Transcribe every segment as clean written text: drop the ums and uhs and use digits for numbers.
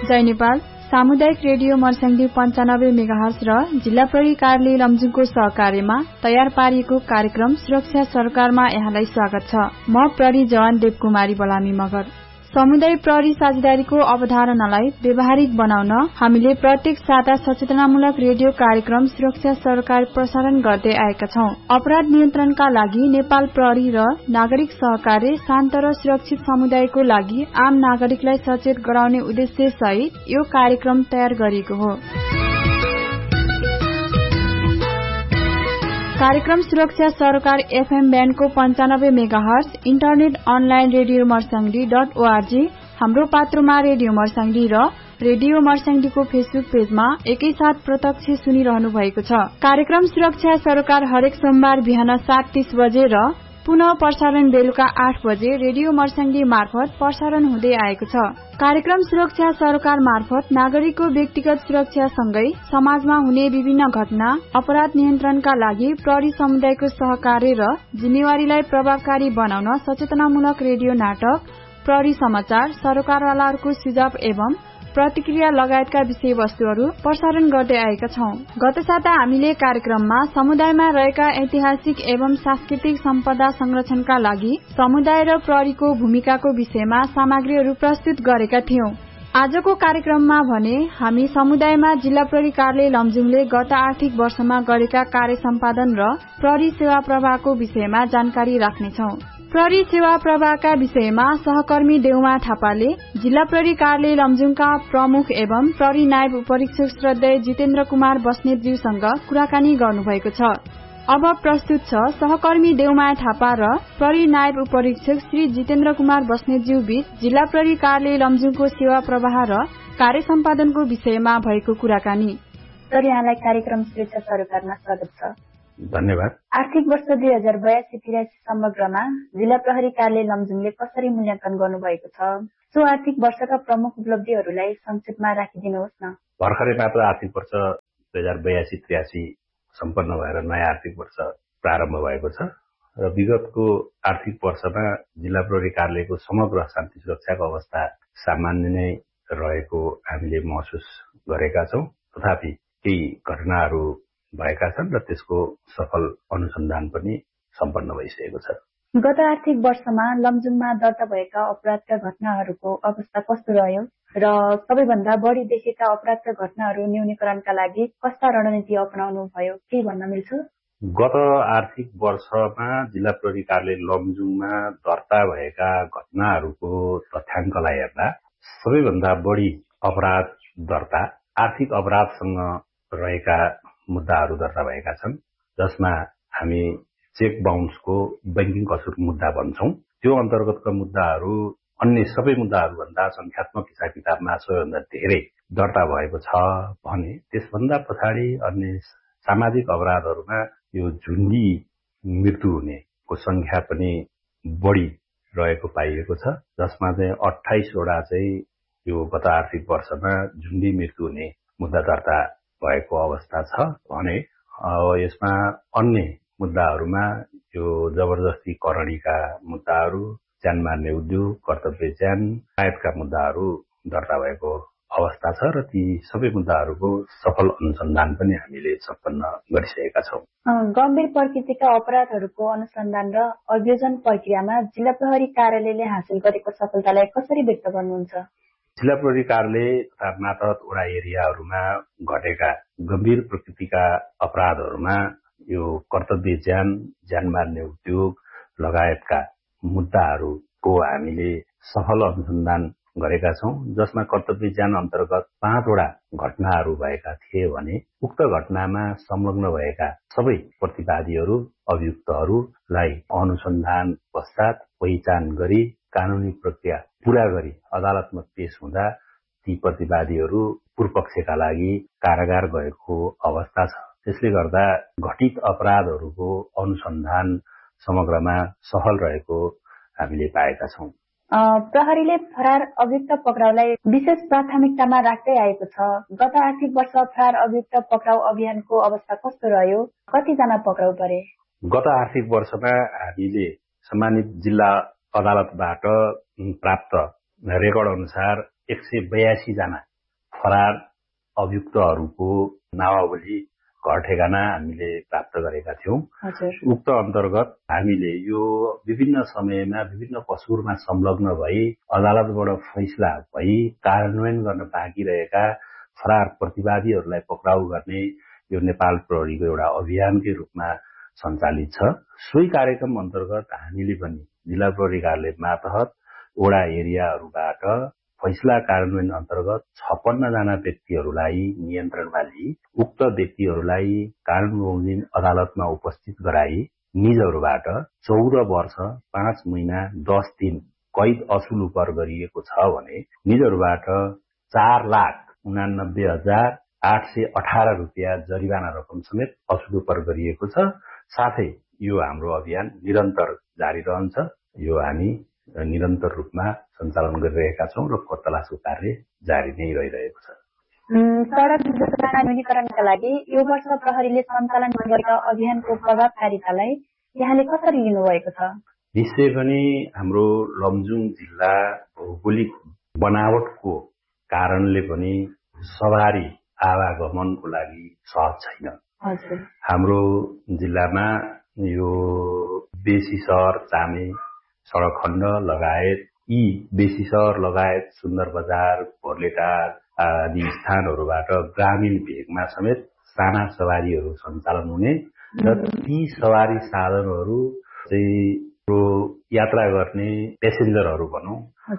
जय नेपाल सामुदायिक radio Marsyangdi 95 megahertz र जिल्ला प्रहरी कार्यालय लमजुङको सहकार्यमा तयार पारिएको कार्यक्रम सुरक्षा सरकारमा यहाँलाई स्वागत छ। म प्रहरी जवान देवकुमारी बलामी मगर। समुदाय प्रहरी साझेदारीको अवधारणालाई व्यवहारिक बनाउन हामीले प्रत्येक साता सचेतनामूलक रेडियो कार्यक्रम सुरक्षा सरकार प्रसारण गर्दै आएका छौं। अपराध नियन्त्रणका लागि नेपाल प्रहरी र नागरिक सहकार्य शान्त र सुरक्षित समुदायको लागि आम नागरिकलाई सचेत गराउने उद्देश्य सहित यो कार्यक्रम तयार गरिएको हो। कार्यक्रम सुरक्षा सरकार FM ब्यान्डको 95 megahertz internet online radio मर्स्याङ्दी.org हाम्रो पात्रोमा रेडियो मर्स्याङ्दी र रेडियो मर्स्याङ्दीको फेसबुक पेजमा एकैसाथ प्रत्यक्ष सुनिरहनु भएको छ। कार्यक्रम सुरक्षा सरकार हरेक सोमबार बिहान 7:30 बजे र पुनः प्रसारण बेलुका 8 बजे रेडियो मर्स्याङ्दी मार्फत प्रसारण हुँदै आएको छ। कार्यक्रम सुरक्षा सरकार मार्फत नागरिकको व्यक्तिगत सुरक्षा सँगै समाजमा हुने विभिन्न घटना अपराध नियन्त्रणका लागि प्रहरी समुदायको सहकार्य र जिम्मेवारीलाई प्रभावकारी बनाउन सचेतनामूलक रेडियो नाटक, प्रहरी समाचार, सरकारवालाहरूको सुझाव एवं प्रतिक्रिया लगायतका विषयवस्तुहरू प्रसारण गर्दै आएका छौं। गत साता हामीले कार्यक्रममा समुदायमा रहेका ऐतिहासिक एवं सांस्कृतिक सम्पदा संरक्षणका लागि समुदाय र प्रहरीको भूमिकाको विषयमा सामग्रीहरू प्रस्तुत गरेका थियौं। आजको कार्यक्रममा भने हामी समुदायमा जिल्ला प्रहरी कार्यालय लमजुङले गत आर्थिक वर्षमा गरेका कार्य सम्पादन र प्रहरी सेवा प्रवाहको विषयमा जानकारी राख्नेछौं। प्रहरी सेवा प्रवाहका विषयमा सहकर्मी देउमा थापाले जिल्ला प्रहरी कार्यालय लमजुङका प्रमुख एवं प्रहरी नायब उपरीक्षक श्रद्धेय जितेन्द्र कुमार बस्नेतज्यूसँग कुराकानी गर्नुभएको छ। अब प्रस्तुत छ सहकर्मी देउमा थापा र प्रहरी नायब उपरीक्षक श्री जितेन्द्र कुमार बस्नेतज्यू बीच जिल्ला प्रहरी कार्यालय लमजुङको सेवा प्रवाह र कार्य सम्पादनको विषयमा भएको कुराकानी। सर, यहाँलाई कार्यक्रम सुरक्षा सरकारमा स्वागत छ। धन्यवाद। आर्थिक वर्ष 2082-83 समग्रमा जिल्ला प्रहरी कार्यालय लमजुङले कसरी मूल्याङ्कन गर्नुभएको छ? सो आर्थिक वर्षका प्रमुख उपलब्धिहरूलाई संक्षेपमा राखिदिनुहोस् न। भर्खरै मात्र आर्थिक वर्ष 2082-83 सम्पन्न भएर नयाँ आर्थिक वर्ष प्रारम्भ भएको छ र विगतको आर्थिक वर्षमा जिल्ला प्रहरी कार्यालयको समग्र शान्ति सुरक्षाको अवस्था सामान्य नै रहेको हामीले महसुस गरेका छौं। तथापि केही घटनाहरू भएका छन् र त्यसको सफल अनुसन्धान पनि सम्पन्न भइसकेको छ। गत आर्थिक वर्षमा लमजुङमा दर्ता भएका अपराधका घटनाहरूको अवस्था कस्तो रह्यो र सबैभन्दा बढी देखेका अपराधका घटनाहरू न्यूनीकरणका लागि कस्ता रणनीति अपनाउनु भयो, के भन्न मिल्छ? गत आर्थिक वर्षमा जिल्ला प्रहरी कार्यालय लमजुङमा दर्ता भएका घटनाहरूको तथ्याङ्कलाई हेर्दा सबैभन्दा बढी अपराध दर्ता आर्थिक अपराधसँग रहेका मुद्दाहरू दर्ता भएका छन्, जसमा हामी चेक बााउन्सको बैंकिङ कसुर मुद्दा भन्छौं। त्यो अन्तर्गतका मुद्दाहरू अन्य सबै मुद्दाहरूभन्दा संख्यात्मक हिसाब किताबमा सबैभन्दा धेरै दर्ता भएको छ भने त्यसभन्दा पछाडि अन्य सामाजिक अपराधहरूमा यो झुन्डी मृत्यु हुनेको संख्या पनि बढी रहेको पाइएको छ, जसमा चाहिँ 28 वटा चाहिँ यो गत आर्थिक वर्षमा झुन्डी मृत्यु हुने मुद्दा दर्ता भएको अवस्था छ भने यसमा अन्य मुद्दाहरूमा यो जबरजस्ती करणीका मुद्दाहरू, ज्यान मार्ने उद्योग, कर्तव्य ज्यान लगायतका मुद्दाहरू दर्ता भएको अवस्था छ र ती सबै मुद्दाहरूको सफल अनुसन्धान पनि हामीले सम्पन्न गरिसकेका छौं। गम्भीर प्रकृतिका अपराधहरूको अनुसन्धान र अभियोजन प्रक्रियामा जिल्ला प्रहरी कार्यालयले हासिल गरेको सफलतालाई कसरी व्यक्त गर्नुहुन्छ? जिल्ला प्रहरी कार्यालय तथा मातहत वडा एरियाहरूमा घटेका गम्भीर प्रकृतिका अपराधहरूमा यो कर्तव्य ज्यान, ज्यान मार्ने उद्योग लगायतका मुद्दाहरूको हामीले सफल अनुसन्धान गरेका छौं, जसमा कर्तव्य ज्यान अन्तर्गत 5 वटा घटनाहरू भएका थिए भने उक्त घटनामा संलग्न भएका सबै प्रतिवादीहरू, अभियुक्तहरूलाई अनुसन्धान पश्चात पहिचान गरी कानूनी प्रक्रिया पूरा गरी अदालतमा पेश हुँदा ती प्रतिवादीहरू पूर्वपक्षका लागि कारागार गएको अवस्था छ। त्यसले गर्दा घटित अपराधहरूको अनुसन्धान समग्रमा सफल रहेको हामीले पाएका छौं। प्रहरीले फरार अभियुक्त पक्राउलाई विशेष प्राथमिकतामा राख्दै आएको छ। गत आर्थिक वर्ष फरार अभियुक्त पक्राउ अभियानको अवस्था कस्तो रह्यो? कतिजना पक्राउ परे? गत आर्थिक वर्षमा हामीले सम्मानित जिल्ला अदालतबाट प्राप्त रेकर्ड अनुसार 182 जना फरार अभियुक्तहरूको नामावली घर ठेगाना हामीले प्राप्त गरेका थियौं। उक्त अन्तर्गत हामीले यो विभिन्न समयमा विभिन्न कसुरमा संलग्न भई अदालतबाट फैसला भई कार्यान्वयन गर्न बाँकी रहेका फरार प्रतिवादीहरूलाई पक्राउ गर्ने यो नेपाल प्रहरीको एउटा अभियानकै रूपमा सञ्चालित छ। सोही कार्यक्रम अन्तर्गत हामीले पनि जिल्ला प्रहरी कार्यालय मातहत वडा एरियाहरूबाट फैसला कार्यान्वयन अन्तर्गत 56 जना व्यक्तिहरूलाई नियन्त्रणमा लिई उक्त व्यक्तिहरूलाई कानून अदालतमा उपस्थित गराई निजहरूबाट 14 वर्ष 5 महिना 10 दिन कैद असुल उपर गरिएको छ भने निजहरूबाट 4,89,818 रुपियाँ जरिवाना रकम समेत असुल उपर गरिएको छ। साथै यो हाम्रो अभियान निरन्तर जारी रहन्छ। यो हामी निरन्तर रूपमा सञ्चालन गरिरहेका छौं र खोजतलासको कार्य जारी नै रहिरहेको छ। सडक दुर्घटना न्यूनीकरणका लागि यो वर्ष प्रहरीले सञ्चालन गरेका अभियानको प्रभावकारितालाई यहाँले कसरी लिनुभएको छ? निश्चय पनि हाम्रो लमजुङ जिल्ला भौगोलिक बनावटको कारणले पनि सवारी आवागमनको लागि सहज छैन। हाम्रो जिल्लामा यो बेसी सहर चामे सडक खण्ड लगायत यी बेसी सहर लगायत सुन्दर बजार भोर्लेटार आदि स्थानहरूबाट ग्रामीण भेगमा समेत साना सवारीहरू सञ्चालन हुने र ती सवारी साधनहरू चाहिँ यात्रा गर्ने पेसेन्जरहरू भनौं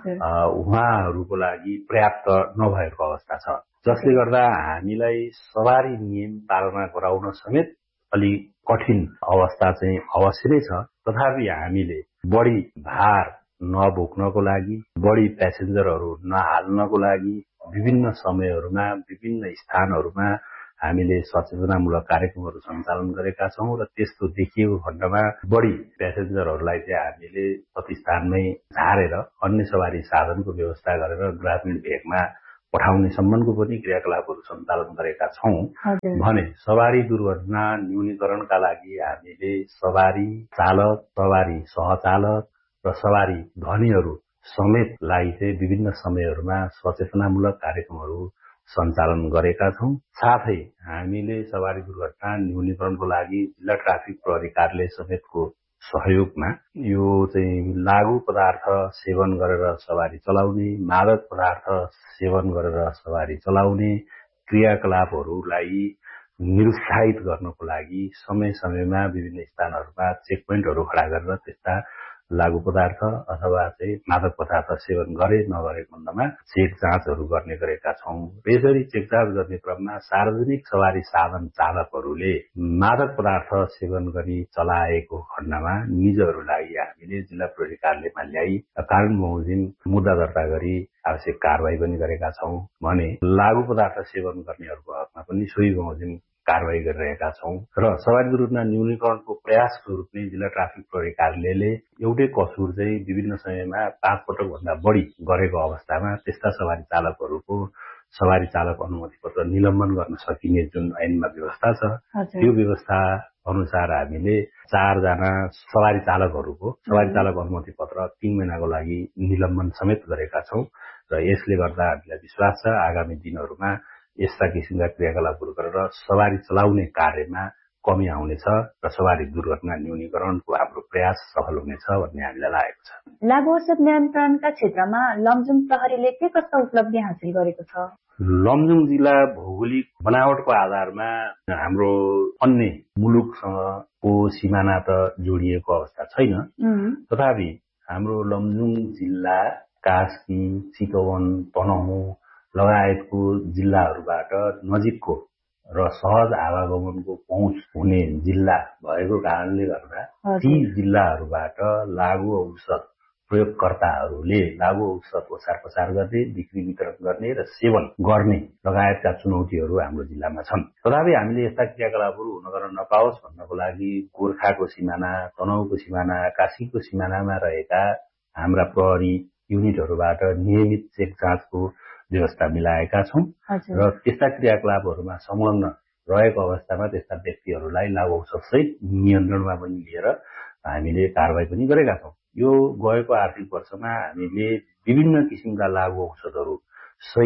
उहाँहरूको लागि पर्याप्त नभएको अवस्था छ, जसले गर्दा हामीलाई सवारी नियम पालना गराउन समेत अलि कठिन अवस्था चाहिँ अवश्य नै छ। तथापि हामीले बढी भार नबोक्नको लागि बढी प्यासेन्जरहरू नहाल्नको लागि विभिन्न समयहरूमा विभिन्न स्थानहरूमा हामीले सचेतनामूलक कार्यक्रमहरू सञ्चालन गरेका छौं र त्यस्तो देखिएको खण्डमा बढी प्यासेन्जरहरूलाई चाहिँ हामीले प्रतिस्थानमै झारेर अन्य सवारी साधनको व्यवस्था गरेर ग्रामीण भेगमा पठाउने सम्बन्धको पनि क्रियाकलापहरू सञ्चालन गरेका छौं भने सवारी दुर्घटना न्यूनीकरणका लागि हामीले सवारी चालक, सवारी सहचालक र सवारी धनीहरू समेतलाई चाहिँ विभिन्न समयहरूमा सचेतनामूलक कार्यक्रमहरू सञ्चालन गरेका छौं। साथै हामीले सवारी दुर्घटना न्यूनीकरणको लागि जिल्ला ट्राफिक प्रहरी कार्यालय समेतको सहयोगमा यो चाहिँ लागू पदार्थ सेवन गरेर सवारी चलाउने, मादक पदार्थ सेवन गरेर सवारी चलाउने क्रियाकलापहरूलाई निरुत्साहित गर्नको लागि समय समयमा विभिन्न स्थानहरूमा चेक पोइन्टहरू खडा गरेर त्यस्ता लागू पदार्थ अथवा चाहिँ मादक पदार्थ सेवन गरे नगरे खण्डमा चेक जाँचहरू गर्ने गरेका छौं। यसरी चेक जाँच गर्ने क्रममा सार्वजनिक सवारी साधन चालकहरूले मादक पदार्थ सेवन गरी चलाएको खण्डमा निजहरूलाई हामीले जिल्ला प्रहरी कार्यालयमा ल्याई कानून बमोजिम मुद्दा दर्ता गरी आवश्यक कारबाही पनि गरेका छौं भने लागू पदार्थ सेवन गर्नेहरूको हकमा पनि सोही बमोजिम कारबाही गरिरहेका छौं र सवारी दुर्घटना न्यूनीकरणको प्रयासको रूपमा जिल्ला ट्राफिक प्रहरी कार्यालयले एउटै कसुर चाहिँ विभिन्न समयमा 5 पटक भन्दा बढी गरेको अवस्थामा त्यस्ता सवारी चालकहरूको सवारी चालक अनुमति पत्र निलम्बन गर्न सकिने जुन ऐनमा व्यवस्था छ त्यो व्यवस्था अनुसार हामीले 4 जना सवारी चालकहरूको सवारी चालक अनुमति पत्र 3 महिनाको लागि निलम्बन समेत गरेका छौं र यसले गर्दा हामीलाई विश्वास छ आगामी दिनहरूमा यस्ता किसिमका क्रियाकलापहरू गरेर सवारी चलाउने कार्यमा कमी आउनेछ र सवारी दुर्घटना न्यूनीकरणको हाम्रो प्रयास सफल हुनेछ भन्ने हामीलाई लागेको छ। लागू औषध नियन्त्रणका क्षेत्रमा लमजुङ प्रहरीले के कस्ता उपलब्धि हासिल गरेको छ? लमजुङ जिल्ला भौगोलिक बनावटको आधारमा हाम्रो अन्य मुलुकसँगको सिमाना त जोडिएको अवस्था छैन, तथापि हाम्रो लमजुङ जिल्ला कास्की, चितवन, तनहुँ लगायतको जिल्लाहरूबाट नजिकको र सहज आवागमनको पहुँच हुने जिल्ला भएको कारणले गर्दा ती जिल्लाहरूबाट लागू औषध प्रयोगकर्ताहरूले लागू औषध ओसार पसार गर्ने, बिक्री वितरण गर्ने र सेवन गर्ने लगायतका चुनौतीहरू हाम्रो जिल्लामा छन्। तथापि हामीले यस्ता क्रियाकलापहरू हुन गर्न नपाओस् भन्नको लागि गोर्खाको सिमाना, तनहुँको सिमाना, कास्कीको सिमानामा रहेका हाम्रा प्रहरी युनिटहरूबाट नियमित चेक जाँचको व्यवस्था मिलाएका छौं र त्यस्ता क्रियाकलापहरूमा संलग्न रहेको अवस्थामा त्यस्ता व्यक्तिहरूलाई लागू औषध सहित नियन्त्रणमा पनि लिएर हामीले कारबाही पनि गरेका छौं। यो गएको आर्थिक वर्षमा हामीले विभिन्न किसिमका लागू औषधहरू सहित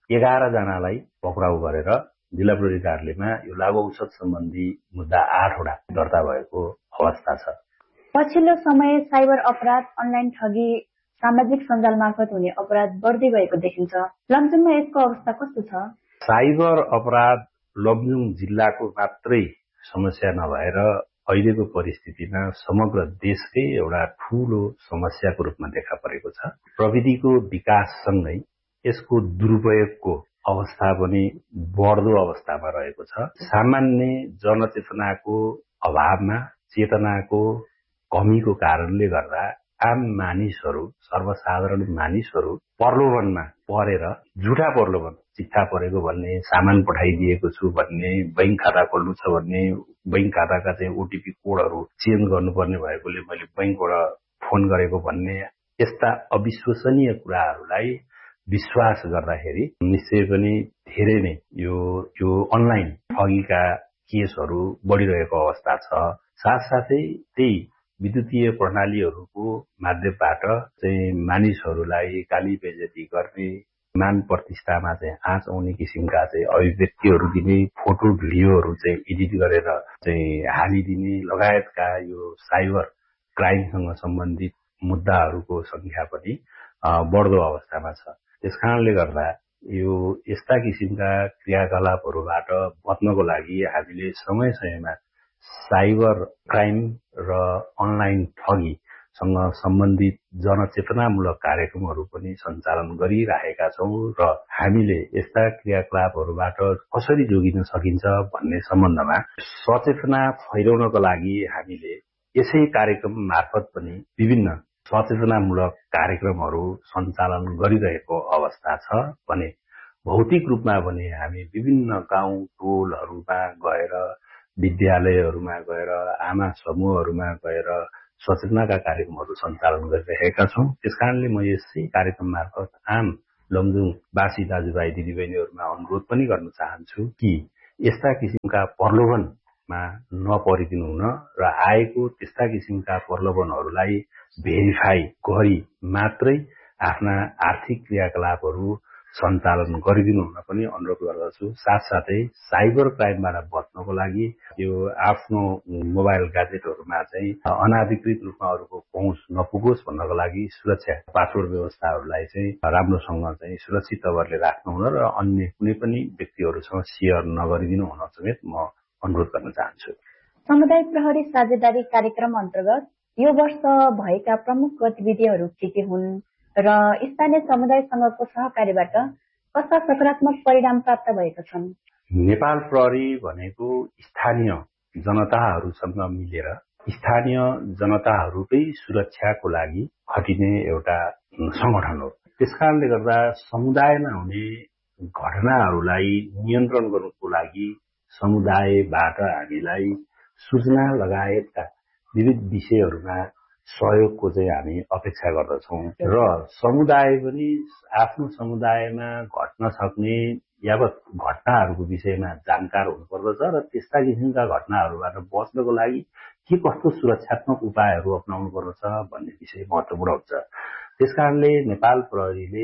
11 जनालाई पक्राउ गरेर जिल्ला प्रहरी कार्यालयमा यो लागु औषध सम्बन्धी मुद्दा 8 वटा दर्ता भएको अवस्था छ। पछिल्लो समय साइबर अपराध, अनलाइन ठगी, सामाजिक सञ्जाल मार्फत हुने अपराध बढ्दै गएको देखिन्छ। लमजुङमा यसको अवस्था कस्तो छ? साइबर अपराध लमजुङ जिल्लाको मात्रै समस्या नभएर अहिलेको परिस्थितिमा समग्र देशकै एउटा ठूलो समस्याको रूपमा देखा परेको छ। प्रविधिको विकाससँगै यसको दुरुपयोगको अवस्था पनि बढ्दो अवस्थामा रहेको छ। सामान्य जनचेतनाको अभावमा, चेतनाको कमीको कारणले गर्दा आम मानिसहरू, सर्वसाधारण मानिसहरू प्रलोभनमा परेर, झुटा प्रलोभन, चिट्ठा परेको भन्ने, सामान पठाइदिएको छु भन्ने, बैंक खाता खोल्नु छ भन्ने, बैंक खाताका चाहिँ ओटीपी कोडहरू चेन्ज गर्नुपर्ने भएकोले मैले बैंकबाट फोन गरेको भन्ने, यस्ता अविश्वसनीय कुराहरूलाई विश्वास गर्दाखेरि निश्चय पनि धेरै नै यो अनलाइन ठगीका केसहरू बढिरहेको अवस्था छ। साथसाथै त्यही विद्युतीय प्रणालीहरूको माध्यमबाट चाहिँ मानिसहरूलाई गाली बेइज्जती गर्ने, मान प्रतिष्ठामा चाहिँ आँच आउने किसिमका चाहिँ अभिव्यक्तिहरू दिने, फोटो भिडियोहरू चाहिँ एडिट गरेर चाहिँ हालिदिने लगायतका यो साइबर क्राइमसँग सम्बन्धित मुद्दाहरूको संख्या पनि बढ्दो अवस्थामा छ। त्यसकारणले गर्दा यो यस्ता किसिमका क्रियाकलापहरूबाट बच्नको लागि हामीले समय समयमा साइबर क्राइम र अनलाइन ठगीसँग सम्बन्धित जनचेतनामूलक कार्यक्रमहरू पनि सञ्चालन गरिरहेका छौँ र हामीले यस्ता क्रियाकलापहरूबाट कसरी जोगिन सकिन्छ भन्ने सम्बन्धमा सचेतना फैलाउनको लागि हामीले यसै कार्यक्रम मार्फत पनि विभिन्न सचेतनामूलक कार्यक्रमहरू सञ्चालन गरिरहेको अवस्था छ भने भौतिक रूपमा भने हामी विभिन्न गाउँ टोलहरूमा गएर, विद्यालयहरूमा गएर, आमा समूहहरूमा गएर सचेतनाका कार्यक्रमहरू सञ्चालन गरिरहेका छौँ। त्यसकारणले म यसै कार्यक्रम मार्फत आम लमजुङवासी दाजुभाइ दिदीबहिनीहरूमा अनुरोध पनि गर्न चाहन्छु कि यस्ता किसिमका प्रलोभनमा नपरिदिनु हुन र आएको त्यस्ता किसिमका प्रलोभनहरूलाई भेरिफाई गरी मात्रै आफ्ना आर्थिक क्रियाकलापहरू सञ्चालन गरिदिनु हुन पनि अनुरोध गर्दछु। साथसाथै साइबर क्राइमबाट बच्नको लागि यो आफ्नो मोबाइल ग्याजेटहरूमा चाहिँ अनाधिकृत रूपमा अरूको पहुँच नपुगोस् भन्नको लागि सुरक्षा पासवर्ड व्यवस्थाहरूलाई चाहिँ राम्रोसँग चाहिँ सुरक्षित तवरले राख्नु हुन र अन्य कुनै पनि व्यक्तिहरूसँग सेयर नगरिदिनु हुन समेत म अनुरोध गर्न चाहन्छु। समुदाय प्रहरी साझेदारी कार्यक्रम अन्तर्गत यो वर्ष भएका प्रमुख गतिविधिहरू के हुन् र स्थानीय समुदायसँगको सहकारीबाट कस्ता सकारात्मक परिणाम प्राप्त भएका छन्? नेपाल प्रहरी भनेको स्थानीय जनताहरूसँग मिलेर स्थानीय जनताहरूकै सुरक्षाको लागि खटिने एउटा संगठन हो। त्यसकारणले गर्दा समुदायमा हुने घटनाहरूलाई नियन्त्रण गर्नको लागि समुदायबाट हामीलाई सूचना लगायतका विविध विषयहरूमा सहयोगको चाहिँ हामी अपेक्षा गर्दछौँ र समुदाय पनि आफ्नो समुदायमा घट्न सक्ने यावत घटनाहरूको विषयमा जानकार हुनुपर्दछ र त्यस्ता किसिमका घटनाहरूबाट बच्नको लागि के कस्तो सुरक्षात्मक उपायहरू अपनाउनु पर्दछ भन्ने विषय महत्त्वपूर्ण हुन्छ। त्यसकारणले नेपाल प्रहरीले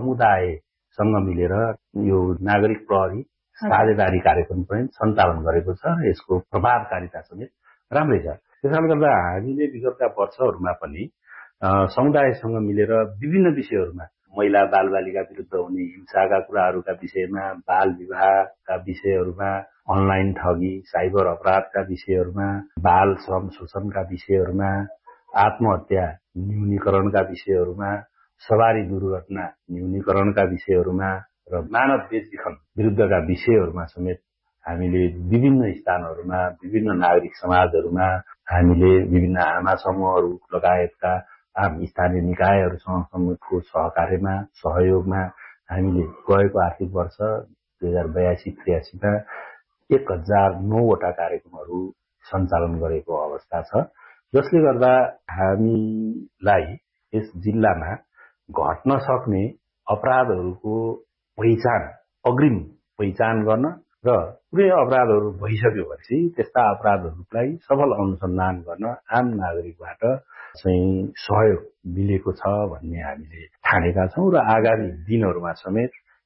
समुदायसँग मिलेर यो नागरिक प्रहरी साझेदारी कार्यक्रम पनि सञ्चालन गरेको छ। यसको प्रभावकारिता समेत राम्रै छ। त्यसकारणले गर्दा हामीले विगतका वर्षहरूमा पनि समुदायसँग मिलेर विभिन्न विषयहरूमा महिला बालबालिका विरुद्ध हुने हिंसाका कुराहरूका विषयमा, बाल विवाहका विषयहरूमा, अनलाइन ठगी, साइबर अपराधका विषयहरूमा, बाल श्रम शोषणका विषयहरूमा, आत्महत्या न्यूनीकरणका विषयहरूमा, सवारी दुर्घटना न्यूनीकरणका विषयहरूमा र मानव बेचबिखन विरुद्धका विषयहरूमा समेत हामीले विभिन्न स्थानहरूमा, विभिन्न नागरिक समाजहरूमा हामीले विभिन्न आमा समूहहरू लगायतका आम स्थानीय निकायहरूसँगको सहकार्यमा, सहयोगमा हामीले गएको आर्थिक वर्ष 2082-83मा 1009 वटा कार्यक्रमहरू सञ्चालन गरेको अवस्था छ, जसले गर्दा हामीलाई यस जिल्लामा घट्न सक्ने अपराधहरूको अग्रिम पहिचान गर्न र कुनै अपराधहरू भइसक्योपछि त्यस्ता अपराधहरूलाई सफल अनुसन्धान गर्न आम नागरिकबाट चाहिँ सहयोग मिलेको छ भन्ने हामीले ठानेका छौँ र आगामी दिनहरूमा समेत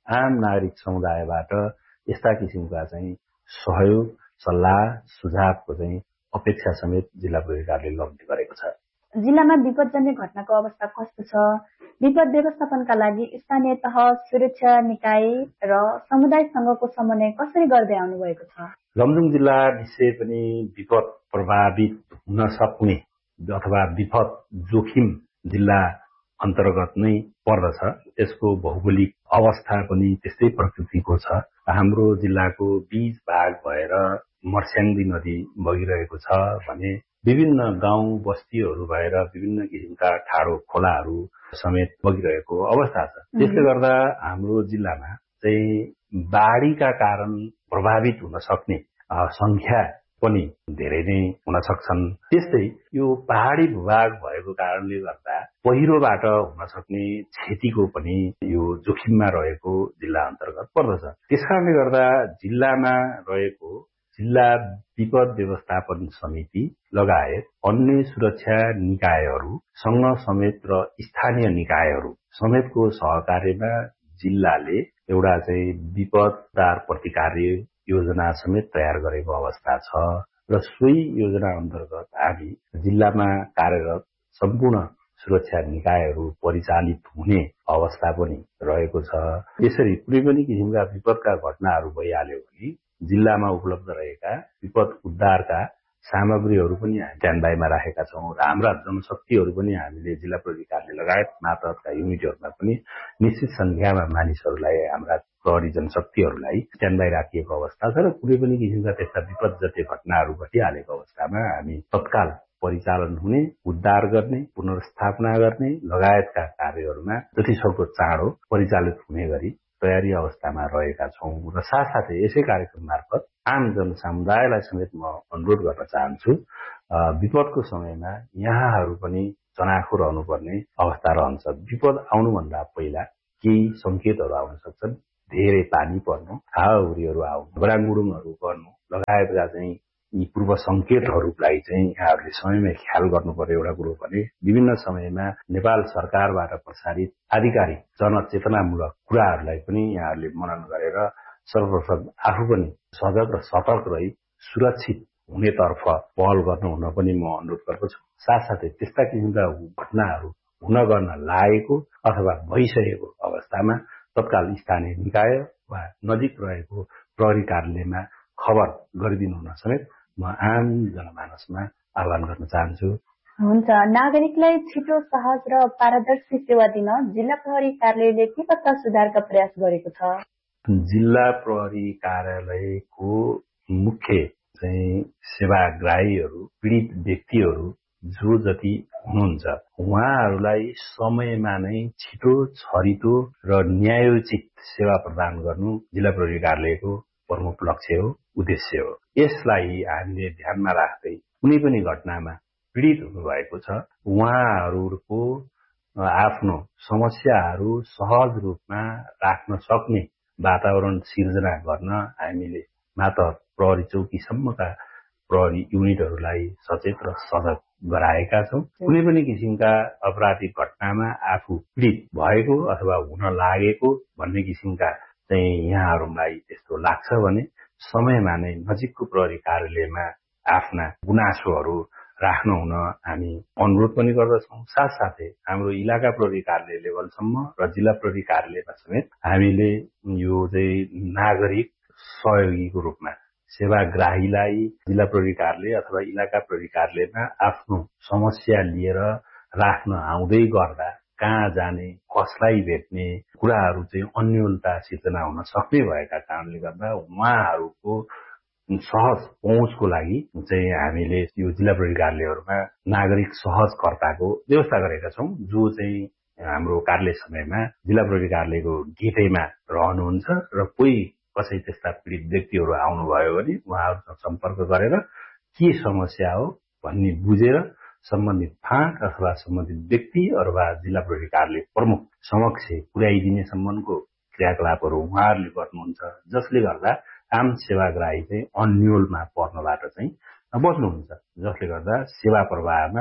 आम नागरिक समुदायबाट यस्ता किसिमका चाहिँ सहयोग सल्लाह सुझावको चाहिँ अपेक्षा समेत जिल्ला प्रहरी कार्यालयले लम्बित गरेको छ। जिल्लामा विपदजन्य घटनाको अवस्था कस्तो छ? विपद व्यवस्थापनका लागि स्थानीय तह, सुरक्षा निकाय र समुदायसँगको समन्वय कसरी गर्दै आउनु भएको छ? लमजुङ जिल्ला निश्चय पनि विपद प्रभावित हुन सक्ने अथवा विपद जोखिम जिल्ला अन्तर्गत नै पर्दछ। यसको भौगोलिक अवस्था पनि त्यस्तै प्रकृतिको छ। हाम्रो जिल्लाको बीच भाग भएर मर्स्याङ्दी नदी बगिरहेको छ भने विभिन्न गाउँ बस्तीहरू भएर विभिन्न किसिमका ठाडो खोलाहरू समेत बगिरहेको अवस्था छ। त्यसले गर्दा हाम्रो जिल्लामा चाहिँ बाढीका कारण प्रभावित हुन सक्ने संख्या पनि धेरै नै हुन सक्छन्। त्यस्तै यो पहाडी भूभाग भएको कारणले गर्दा पहिरोबाट हुन सक्ने क्षतिको पनि यो जोखिममा रहेको जिल्ला अन्तर्गत पर्दछ। त्यसकारणले गर्दा जिल्लामा रहेको जिल्ला विपद व्यवस्थापन समिति लगायत अन्य सुरक्षा निकायहरूसँग समेत र स्थानीय निकायहरू समेतको सहकार्यमा जिल्लाले एउटा चाहिँ विपददार प्रतिकार्य योजना समेत तयार गरेको अवस्था छ र सोही योजना अन्तर्गत हामी जिल्लामा कार्यरत सम्पूर्ण सुरक्षा निकायहरू परिचालित हुने अवस्था पनि रहेको छ। यसरी कुनै पनि किसिमका विपदका घटनाहरू भइहाल्यो भने जिल्लामा उपलब्ध रहेका विपद उद्धारका सामग्रीहरू पनि हामी स्ट्यान्ड बाईमा राखेका छौँ र हाम्रा जनशक्तिहरू पनि हामीले जिल्ला प्रहरी कार्यालय लगायत मातहतका युनिटहरूमा पनि निश्चित संख्यामा मानिसहरूलाई हाम्रा प्रहरी जनशक्तिहरूलाई स्ट्यान्ड बाई राखिएको अवस्था छ र कुनै पनि किसिमका त्यस्ता विपद जति घटनाहरू घटिहालेको अवस्थामा हामी तत्काल परिचालन हुने, उद्धार गर्ने, पुनर्स्थापना गर्ने लगायतका कार्यहरूमा जतिसक्दो चाँडो परिचालित हुने गरी तयारी अवस्थामा रहेका छौँ र साथसाथै यसै कार्यक्रम मार्फत आम जनसमुदायलाई समेत म अनुरोध गर्न चाहन्छु, विपदको समयमा यहाँहरू पनि चनाखो रहनुपर्ने अवस्था रहन्छ। विपद आउनुभन्दा पहिला केही संकेतहरू आउन सक्छन्। धेरै पानी पर्नु, हावाहुरीहरू आउनु, गडाङगुडुङहरू गर्नु लगायतका चाहिँ यी पूर्व संकेतहरूलाई चाहिँ यहाँहरूले समयमै ख्याल गर्नु पर्यो। एउटा कुरो भने विभिन्न समयमा नेपाल सरकारबाट प्रसारित आधिकारिक जनचेतनामूलक कुराहरूलाई पनि यहाँहरूले मनन गरेर सर्वप्रथम आफू पनि सजग र सतर्क रही सुरक्षित हुनेतर्फ पहल गर्नुहुन पनि म अनुरोध गर्दछु। साथसाथै त्यस्ता किसिमका घटनाहरू हुन गर्न लागेको अथवा भइसकेको अवस्थामा तत्काल स्थानीय निकाय वा नजिक रहेको प्रहरी कार्यालयमा खबर गरिदिनु हुन समेत म आम जनमानसमा आह्वान गर्न चाहन्छु। हुन्छ। नागरिकलाई छिटो, सहज र पारदर्शी सेवा दिन जिल्ला प्रहरी कार्यालयले के कस्ता सुधारका प्रयास गरेको छ? जिल्ला प्रहरी कार्यालयको मुख्य चाहिँ सेवाग्राहीहरू, पीडित व्यक्तिहरू जो जति हुनुहुन्छ उहाँहरूलाई समयमा नै छिटो, छरितो र न्यायोचित सेवा प्रदान गर्नु जिल्ला प्रहरी कार्यालयको प्रमुख लक्ष्य हो, उद्देश्य हो। यसलाई हामीले ध्यानमा राख्दै कुनै पनि घटनामा पीडित हुनुभएको छ उहाँहरूको आफ्नो समस्याहरू सहज रूपमा राख्न सक्ने वातावरण सिर्जना गर्न हामीले मात्र प्रहरी चौकीसम्मका प्रहरी युनिटहरूलाई सचेत र सजग गराएका छौँ। कुनै पनि किसिमका अपराधिक घटनामा आफू पीडित भएको अथवा हुन लागेको भन्ने किसिमका चाहिँ यहाँहरूलाई त्यस्तो लाग्छ भने समयमा नै नजिकको प्रहरी कार्यालयमा आफ्ना गुनासोहरू राख्न हुन हामी अनुरोध पनि गर्दछौँ। साथसाथै हाम्रो इलाका प्रहरी कार्यालय लेभलसम्म र जिल्ला प्रहरी कार्यालयमा समेत हामीले यो चाहिँ नागरिक सहयोगीको रूपमा सेवाग्राहीलाई जिल्ला प्रहरी कार्यालय अथवा इलाका प्रहरी कार्यालयमा आफ्नो समस्या लिएर राख्न आउँदै गर्दा कहाँ जाने, कसलाई भेट्ने कुराहरू चाहिँ अन्योलता सिर्जना हुन सक्ने भएका कारणले गर्दा उहाँहरूको सहज पहुँचको लागि चाहिँ हामीले यो जिल्ला प्रहरी कार्यालयहरूमा नागरिक सहजकर्ताको व्यवस्था गरेका छौँ, जो चाहिँ हाम्रो कार्यालय समयमा जिल्ला प्रहरी कार्यालयको गेटैमा रहनुहुन्छ र कोही कसै त्यस्ता पीडित व्यक्तिहरू आउनुभयो भने उहाँहरूसँग सम्पर्क गरेर के समस्या हो भन्ने बुझेर सम्बन्धित फाँट अथवा सम्बन्धित व्यक्ति अथवा जिल्ला प्रहरी कार्यालय प्रमुख समक्ष पुर्याइदिने सम्बन्धको क्रियाकलापहरू उहाँहरूले गर्नुहुन्छ, जसले गर्दा आम सेवाग्राही चाहिँ अन्योलमा पर्नबाट चाहिँ बच्नुहुन्छ, जसले गर्दा सेवा प्रवाहमा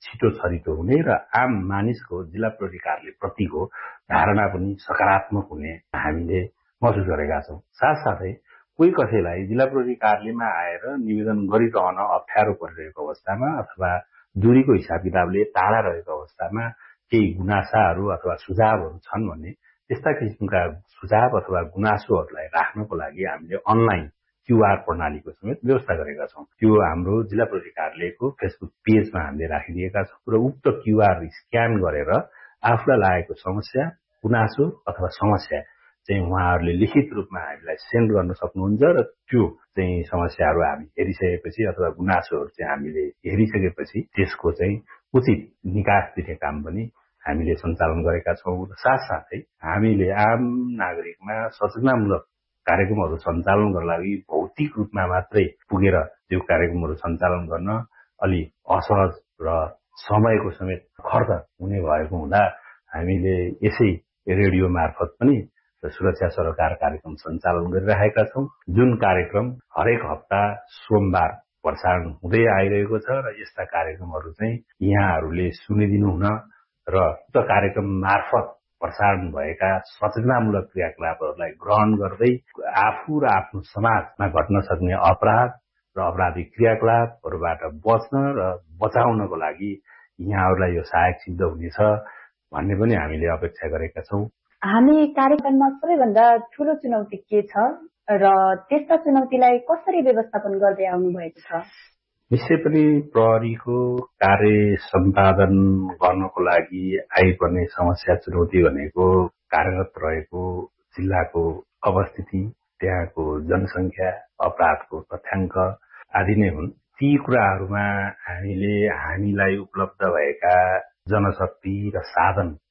छिटो छरितो हुने र आम मानिसको जिल्ला प्रहरी कार्यालय प्रतिको धारणा पनि सकारात्मक हुने हामीले महसुस गरेका छौँ। साथसाथै कोही कसैलाई जिल्ला प्रहरी कार्यालयमा आएर निवेदन गरिरहन अप्ठ्यारो परिरहेको अवस्थामा अथवा दूरीको हिसाब किताबले टाढा रहेको अवस्थामा केही गुनासाहरू अथवा सुझावहरू छन् भने त्यस्ता किसिमका सुझाव अथवा गुनासोहरूलाई राख्नको लागि हामीले अनलाइन क्यूआर प्रणालीको समेत व्यवस्था गरेका छौँ। त्यो हाम्रो जिल्ला प्रहरी कार्यालयको फेसबुक पेजमा हामीले राखिदिएका छौँ र उक्त क्यूआर स्क्यान गरेर आफूलाई लागेको समस्या, गुनासो अथवा समस्या चाहिँ उहाँहरूले लिखित रूपमा हामीलाई सेन्ड गर्न सक्नुहुन्छ र त्यो चाहिँ समस्याहरू हामी हेरिसकेपछि अथवा गुनासोहरू चाहिँ हामीले हेरिसकेपछि त्यसको चाहिँ उचित निकास दिने काम पनि हामीले सञ्चालन गरेका छौँ। र साथसाथै हामीले आम नागरिकमा सचेतनामूलक कार्यक्रमहरू सञ्चालन गर्न लागि भौतिक रूपमा मात्रै पुगेर त्यो कार्यक्रमहरू सञ्चालन गर्न अलि असहज र समयको समेत खर्च हुने भएको हुँदा हामीले यसै रेडियो मार्फत पनि सुरक्षा सरोकार कार्यक्रम सञ्चालन गरिरहेका छौँ, जुन कार्यक्रम हरेक हप्ता सोमबार प्रसारण हुँदै आइरहेको छ र यस्ता कार्यक्रमहरू चाहिँ यहाँहरूले सुनिदिनु हुन र उक्त कार्यक्रम मार्फत प्रसारण भएका सचेतनामूलक क्रियाकलापहरूलाई ग्रहण गर्दै आफू र आफ्नो समाजमा घट्न सक्ने अपराध र अपराधिक क्रियाकलापहरूबाट बच्न र बचाउनको लागि यहाँहरूलाई यो सहायक सिद्ध हुनेछ भन्ने पनि हामीले अपेक्षा गरेका छौँ। हामी कार्यक्रममा सबैभन्दा ठूलो चुनौती के छ र त्यस्ता चुनौतीलाई कसरी व्यवस्थापन गर्दै आउनु भएको छ? निश्चय पनि प्रहरीको कार्य सम्पादन गर्नको लागि आइपर्ने समस्या चुनौती भनेको कार्यरत रहेको जिल्लाको अवस्थिति, त्यहाँको जनसङ्ख्या, अपराधको तथ्याङ्क आदि नै हुन्। ती कुराहरूमा हामीलाई उपलब्ध भएका जनशक्ति र साधन